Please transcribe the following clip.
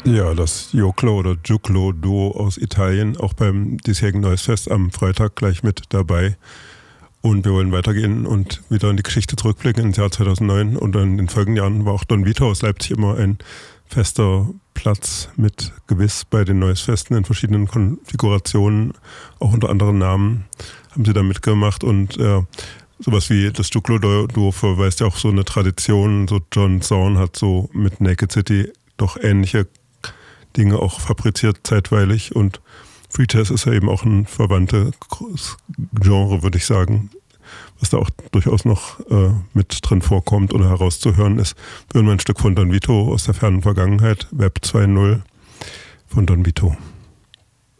Ja, das Joklo oder Juklo Duo aus Italien, auch beim diesjährigen Neues Fest am Freitag gleich mit dabei. Und wir wollen weitergehen und wieder in die Geschichte zurückblicken ins Jahr 2009. Und in den folgenden Jahren war auch Don Vito aus Leipzig immer ein fester Platz mit gewiss bei den Neues Festen in verschiedenen Konfigurationen, auch unter anderen Namen haben sie da mitgemacht. Und sowas wie das Juklo-Duo verweist ja auch so eine Tradition. So John Zorn hat so mit Naked City doch ähnliche Dinge auch fabriziert zeitweilig, und Free Jazz ist ja eben auch ein verwandtes Genre, würde ich sagen, was da auch durchaus noch mit drin vorkommt oder herauszuhören ist. Wir hören mal ein Stück von Don Vito aus der fernen Vergangenheit, Web 2.0 von Don Vito.